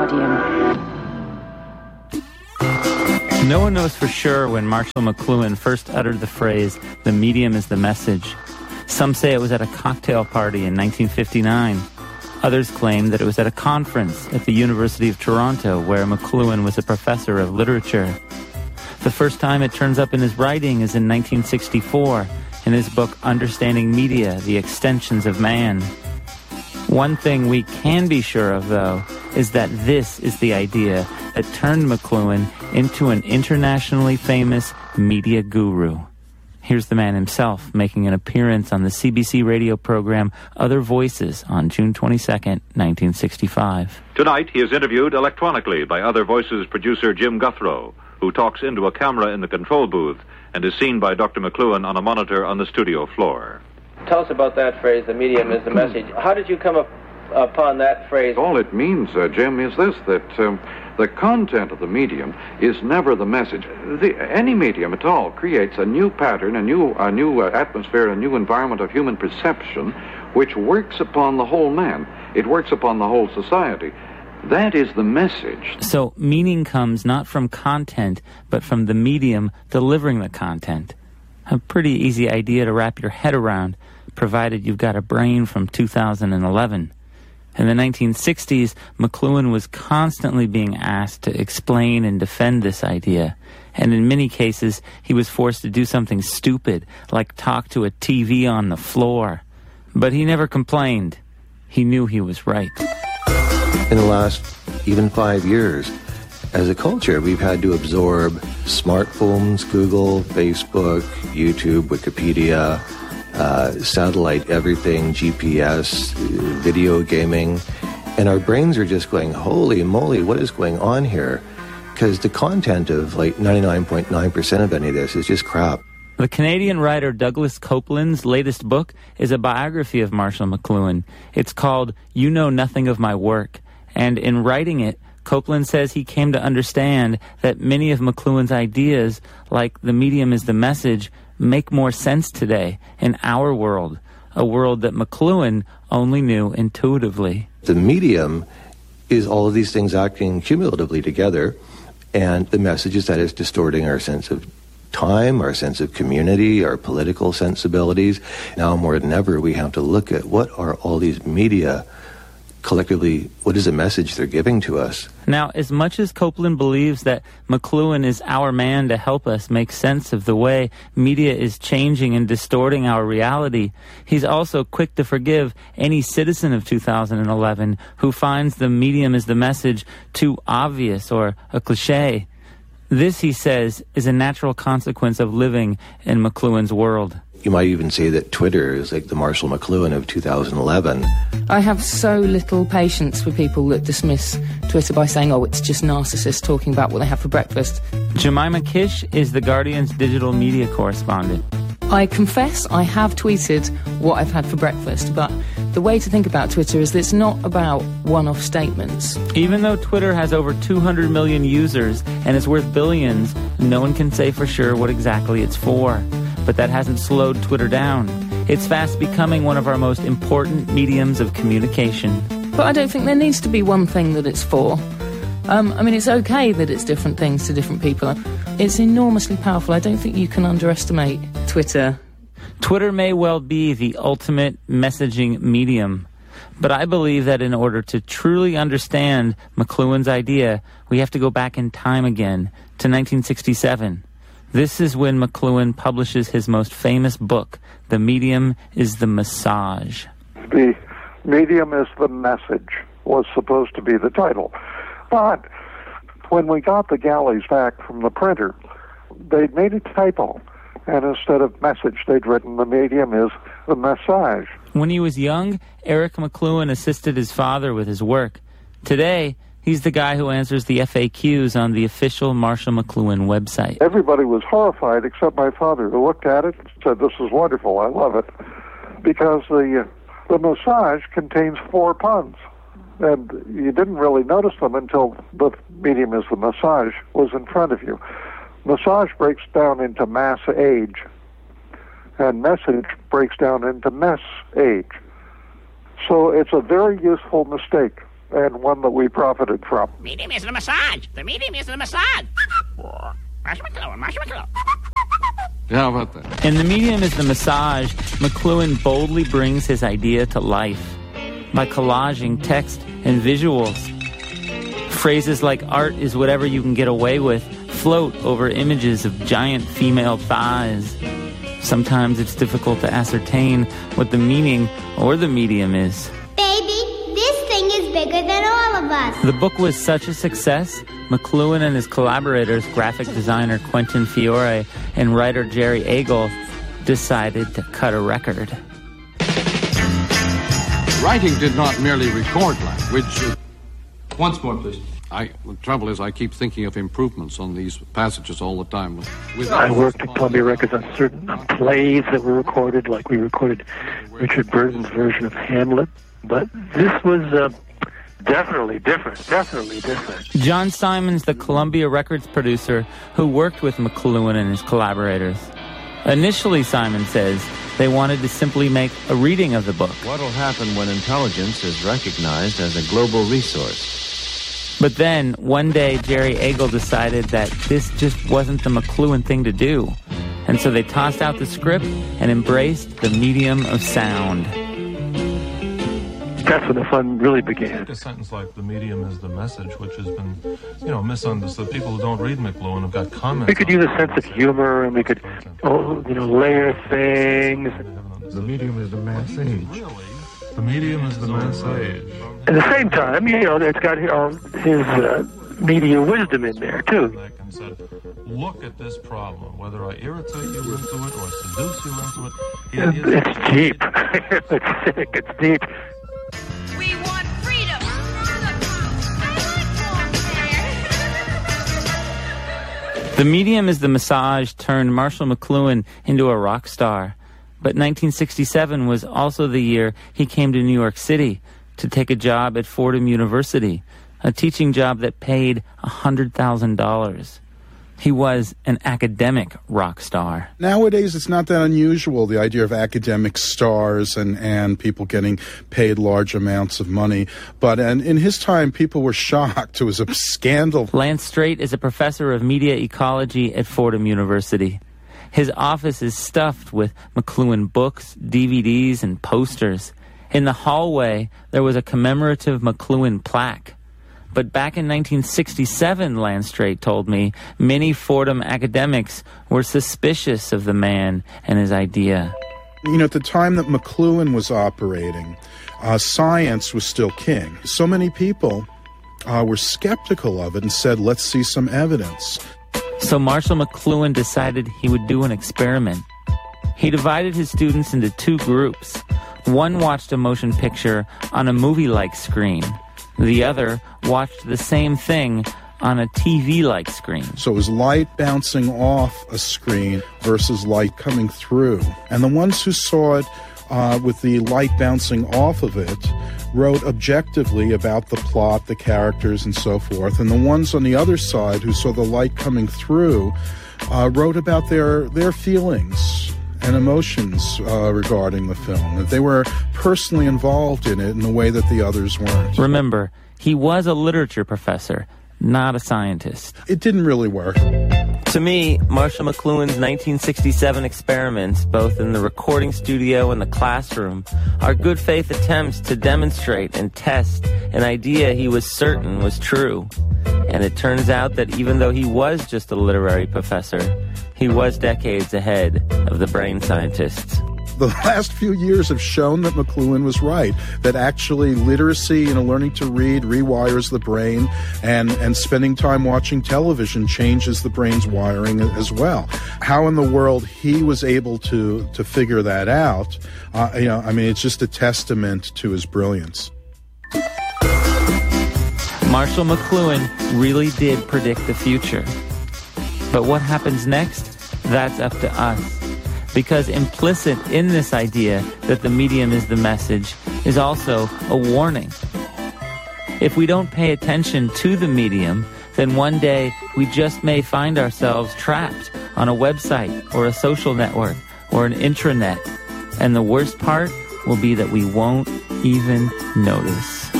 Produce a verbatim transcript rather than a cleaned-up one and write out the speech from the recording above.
Guardian. No one knows for sure when Marshall McLuhan first uttered the phrase, "The medium is the message." Some say it was at a cocktail party in nineteen fifty-nine. Others claim that it was at a conference at the University of Toronto where McLuhan was a professor of literature. The first time it turns up in his writing is in nineteen sixty-four in his book Understanding Media, The Extensions of Man. One thing we can be sure of, though, is that this is the idea that turned McLuhan into an internationally famous media guru. Here's the man himself making an appearance on the C B C radio program Other Voices on June twenty-second, nineteen sixty-five. Tonight, he is interviewed electronically by Other Voices producer Jim Guthrow, who talks into a camera in the control booth and is seen by Doctor McLuhan on a monitor on the studio floor. Tell us about that phrase, the medium is the message. How did you come up upon that phrase? All it means, uh, Jim, is this, that um, the content of the medium is never the message. The, any medium at all creates a new pattern, a new, a new uh, atmosphere, a new environment of human perception, which works upon the whole man. It works upon the whole society. That is the message. So meaning comes not from content, but from the medium delivering the content. A pretty easy idea to wrap your head around, provided you've got a brain from two thousand eleven. In the nineteen sixties, McLuhan was constantly being asked to explain and defend this idea, and in many cases, he was forced to do something stupid, like talk to a T V on the floor. But he never complained. He knew he was right. In the last even five years, as a culture, we've had to absorb smartphones, Google, Facebook, YouTube, Wikipedia, uh, satellite everything, G P S, video gaming, and our brains are just going, holy moly, what is going on here? Because the content of like ninety-nine point nine percent of any of this is just crap. The Canadian writer Douglas Copeland's latest book is a biography of Marshall McLuhan. It's called You Know Nothing of My Work, and in writing it, Copeland says he came to understand that many of McLuhan's ideas, like the medium is the message, make more sense today in our world, a world that McLuhan only knew intuitively. The medium is all of these things acting cumulatively together, and the message is that it's distorting our sense of time, our sense of community, our political sensibilities. Now more than ever, we have to look at what are all these media collectively, what is the message they're giving to us? Now, as much as Copeland believes that McLuhan is our man to help us make sense of the way media is changing and distorting our reality, he's also quick to forgive any citizen of two thousand eleven who finds the medium is the message too obvious or a cliche. This, he says, is a natural consequence of living in McLuhan's world. You might even say that Twitter is like the Marshall McLuhan of two thousand eleven. I have so little patience for people that dismiss Twitter by saying, oh, it's just narcissists talking about what they have for breakfast. Jemima Kish is The Guardian's digital media correspondent. I confess I have tweeted what I've had for breakfast, but the way to think about Twitter is that it's not about one-off statements. Even though Twitter has over two hundred million users and is worth billions, no one can say for sure what exactly it's for. But that hasn't slowed Twitter down. It's fast becoming one of our most important mediums of communication. But I don't think there needs to be one thing that it's for. Um, I mean, it's okay that it's different things to different people. It's enormously powerful. I don't think you can underestimate Twitter. Twitter may well be the ultimate messaging medium, but I believe that in order to truly understand McLuhan's idea, we have to go back in time again to nineteen sixty-seven. This is when McLuhan publishes his most famous book, The Medium is the Massage. The medium is the message was supposed to be the title. But when we got the galleys back from the printer, they'd made a typo. And instead of message, they'd written the medium is the massage. When he was young, Eric McLuhan assisted his father with his work. Today, he's the guy who answers the F A Qs on the official Marshall McLuhan website. Everybody was horrified except my father, who looked at it and said, this is wonderful, I love it. Because the, uh, the massage contains four puns. And you didn't really notice them until the medium is the massage was in front of you. Massage breaks down into mass age, and message breaks down into mess age. So it's a very useful mistake. and one that we profited from. Medium is the massage. The medium is the massage. Marshall McLuhan, Marshall McLuhan. Yeah, how about that? In The Medium is the Massage, McLuhan boldly brings his idea to life by collaging text and visuals. Phrases like art is whatever you can get away with float over images of giant female thighs. Sometimes it's difficult to ascertain what the meaning or the medium is. Baby, this thing is bigger than all of us. The book was such a success, McLuhan and his collaborators, graphic designer Quentin Fiore and writer Jerry Agel, decided to cut a record. Writing did not merely record language. It... Once more, please. I, the trouble is I keep thinking of improvements on these passages all the time. Without I worked at Columbia Records on certain plays that were recorded, like we recorded Richard Burton's version of Hamlet. But this was uh, definitely different, definitely different. John Simon's the Columbia Records producer who worked with McLuhan and his collaborators. Initially, Simon says, they wanted to simply make a reading of the book. What will happen when intelligence is recognized as a global resource? But then, one day, Jerry Agel decided that this just wasn't the McLuhan thing to do. And so they tossed out the script and embraced the medium of sound. That's when the fun really began. A sentence like "the medium is the message," which has been, you know, misunderstood. People who don't read McLuhan have got comments. We could use a sense of humor, and we could, oh, you know, layer things. The medium is the message. Really? The medium is the message. At the same time, you know, it's got uh, his uh, media wisdom in there, too. And said, look at this problem, whether I irritate you into it or seduce you into it. it it's deep. It's sick. It's deep. We want freedom. The Medium is the Massage turned Marshall McLuhan into a rock star. But nineteen sixty-seven was also the year he came to New York City to take a job at Fordham University, a teaching job that paid one hundred thousand dollars. He was an academic rock star. Nowadays, it's not that unusual, the idea of academic stars and, and people getting paid large amounts of money. But and in his time, people were shocked. It was a scandal. Lance Straight is a professor of media ecology at Fordham University. His office is stuffed with McLuhan books, D V Ds, and posters. In the hallway, there was a commemorative McLuhan plaque. But back in nineteen sixty-seven, Lance Straight told me, many Fordham academics were suspicious of the man and his idea. You know, at the time that McLuhan was operating, uh, science was still king. So many people uh, were skeptical of it and said, let's see some evidence. So Marshall McLuhan decided he would do an experiment. He divided his students into two groups. One watched a motion picture on a movie-like screen. The other watched the same thing on a T V-like screen. So it was light bouncing off a screen versus light coming through. And the ones who saw it uh, with the light bouncing off of it wrote objectively about the plot, the characters, and so forth. And the ones on the other side who saw the light coming through uh, wrote about their, their feelings and emotions uh, regarding the film, that they were personally involved in it in a way that the others weren't. Remember, he was a literature professor, not a scientist. It didn't really work. To me, Marshall McLuhan's nineteen sixty-seven experiments, both in the recording studio and the classroom, are good faith attempts to demonstrate and test an idea he was certain was true. And it turns out that even though he was just a literary professor, he was decades ahead of the brain scientists. The last few years have shown that McLuhan was right, that actually literacy, you know, learning to read rewires the brain, and, and spending time watching television changes the brain's wiring as well. How in the world he was able to, to figure that out, uh, you know, I mean, it's just a testament to his brilliance. Marshall McLuhan really did predict the future. But what happens next? That's up to us. Because implicit in this idea that the medium is the message is also a warning. If we don't pay attention to the medium, then one day we just may find ourselves trapped on a website or a social network or an intranet. And the worst part will be that we won't even notice.